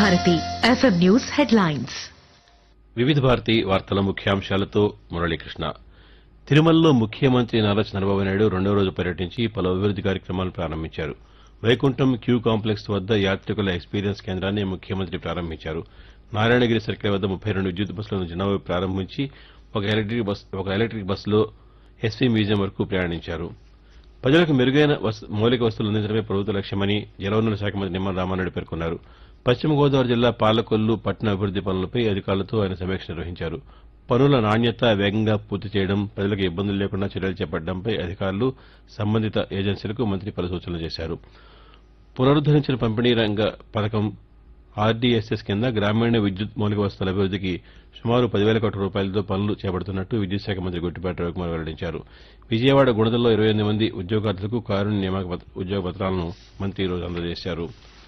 Bharati FM news headlines. వివిధ భారతి వార్తల ముఖ్యాంశాలతో మురళీకృష్ణ. తిరుమలలో ముఖ్యమంత్రి నారా చంద్రబాబు నాయుడు రెండో రోజు పర్యటించి పలు అభివృద్ది కార్యక్రమాలను ప్రారంభించారు. వైకుంఠం క్యూ కాంప్లెక్స్ వద్ద యాత్రికుల ఎక్స్పీరియన్స్ కేంద్రాన్ని ముఖ్యమంత్రి ప్రారంభించారు. నారాయణగిరి సర్కిల్ వద్ద 32 విద్యుత్ బస్సులను జెండా ప్రారంభించి ఒక ఎలక్టిక్ బస్సులో ఎస్వీ మ్యూజియం వరకు ప్రయాణించారు. ప్రజలకు మెరుగైన మౌలిక వసతులు అందించడమే ప్రభుత్వ లక్ష్యమని జలవనరుల శాఖ మంత్రి నిమ్మల రామానాయుడు పేర్కొన్నారు. పశ్చిమ గోదావరి జిల్లా పాలకొల్లు పట్టణ అభివృద్ది పనులపై అధికారులతో ఆయన సమీక్ష నిర్వహించారు. పనుల నాణ్యత వేగంగా పూర్తి చేయడం, ప్రజలకు ఇబ్బందులు లేకుండా చర్యలు చేపట్టడంపై అధికారులు, సంబంధిత ఏజెన్సీలకు మంత్రి పలు సూచనలు చేశారు. పునరుద్దరించిన పంపిణీ రంగ పథకం ఆర్డీఎస్ఎస్ కింద గ్రామీణ విద్యుత్ మౌలిక వసతుల అభివృద్దికి సుమారు 10,000 కోట్ల రూపాయలతో పనులు చేపడుతున్నట్టు విద్యుత్ శాఖ మంత్రి గొట్టిపాటి రవికుమార్ వెల్లడించారు. విజయవాడ గుణదల్లో 28 మంది ఉద్యోగార్థులకు కారుణ్య నియామక ఉద్యోగ పత్రాలను మంత్రి ఈరోజు అందజేశారు.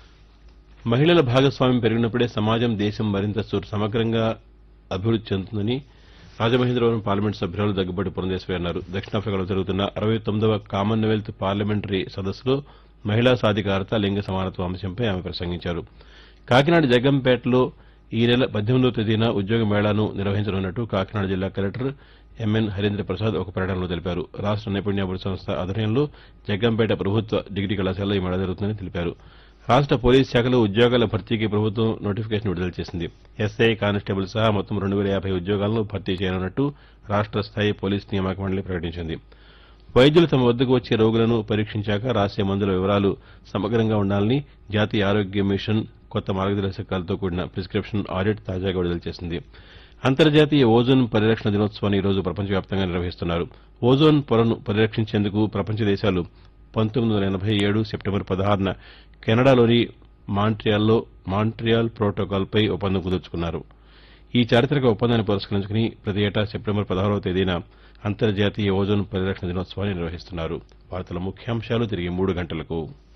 మహిళల భాగస్వామ్యం పెరిగినప్పుడే సమాజం, దేశం మరింత సమగ్రంగా అభివృద్ది చెందుతుందని రాజమహేంద్రవరం పార్లమెంటు సభ్యురాలు దగ్గుబాటి పురంధేశ్వరి అన్నారు. దక్షిణాఫ్రికాలో జరుగుతున్న 69వ కామన్వెల్త్ పార్లమెంటరీ సదస్సులో మహిళా సాధికారత, లింగ సమానత్వం అంశంపై ఆమె ప్రసంగించారు. కాకినాడ జగ్గంపేటలో ఈ నెల 18వ తేదీన ఉద్యోగ మేళాను నిర్వహించనున్నట్టు కాకినాడ జిల్లా కలెక్టర్ ఎంఎన్ హరీంద్ర ప్రసాద్ ఒక ప్రకటనలో తెలిపారు. రాష్ట నైపుణ్యాభివృద్ది సంస్థ ఆధ్వర్యంలో జగ్గంపేట ప్రభుత్వ డిగ్రీ కళాశాలలో ఈ మేళా జరుగుతుందని తెలిపారు. రాష్ట పోలీసు శాఖలో ఉద్యోగాల భర్తీకి ప్రభుత్వం నోటిఫికేషన్ విడుదల చేసింది. ఎస్ఐ, కానిస్టేబుల్ సహా మొత్తం 2,050 ఉద్యోగాలను భర్తీ చేయనున్నట్టు రాష్ట స్థాయి పోలీసు నియామక మండలి ప్రకటించింది. వైద్యులు తమ వద్దకు వచ్చే రోగులను పరీక్షించాక రాసే మందుల వివరాలు సమగ్రంగా ఉండాలని జాతీయ ఆరోగ్య మిషన్ కొత్త మార్గదర్శకాలతో కూడిన ప్రిస్క్రిప్షన్ ఆడిట్ తాజాగా విడుదల చేసింది. అంతర్జాతీయ ఓజోన్ పరిరక్షణ దినోత్సవాన్ని ఈ రోజు ప్రపంచవ్యాప్తంగా నిర్వహిస్తున్నారు. ఓజోన్ పొరను పరిరక్షించేందుకు ప్రపంచ దేశాలు 1987 సెప్టెంబర్ 16న కెనడాలోని మాంట్రియాల్లో మాంట్రియాల్ ప్రోటోకాల్పై ఒప్పందం కుదుర్చుకున్నారు. ఈ చారిత్రక ఒప్పందాన్ని పురస్కరించుకుని ప్రతి ఏటా సెప్టెంబర్ 16వ తేదీన అంతర్జాతీయ ఓజోన్ పరిరక్షణ దినోత్సవాన్ని నిర్వహిస్తున్నారు. వార్తల ముఖ్యాంశాలు తిరిగి 3 గంటలకు.